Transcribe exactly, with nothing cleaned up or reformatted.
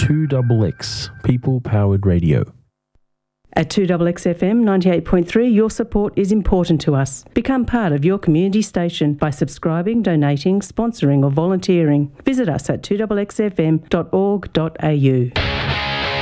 two X X, people-powered radio. At two X X F M ninety-eight point three, your support is important to us. Become part of your community station by subscribing, donating, sponsoring or volunteering. Visit us at two X X F M dot org dot A U.